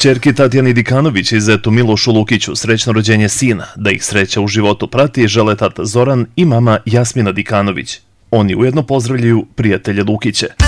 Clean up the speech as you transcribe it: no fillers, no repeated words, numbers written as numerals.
Ćerki Tatjani Dikanović i zetu Milošu Lukiću srećno rođenje sina, da ih sreća u životu prati, žele tat Zoran i mama Jasmina Dikanović. Oni ujedno pozdravljaju prijatelje Lukiće.